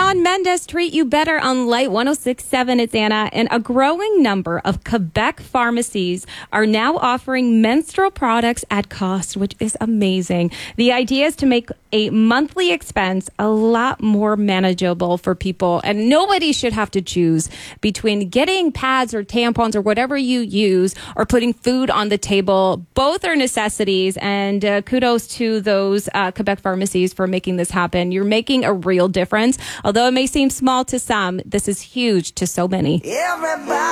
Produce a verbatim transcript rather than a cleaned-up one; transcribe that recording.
Shawn Mendes treat you better on Light one oh six point seven. It's Anna. And a growing number of Quebec pharmacies are now offering menstrual products at cost, which is amazing. The idea is to make a monthly expense a lot more manageable for people. And nobody should have to choose between getting pads or tampons or whatever you use or putting food on the table. Both are necessities. And uh, kudos to those uh, Quebec pharmacies for making this happen. You're making a real difference. Although it may seem small to some, this is huge to so many. Everybody.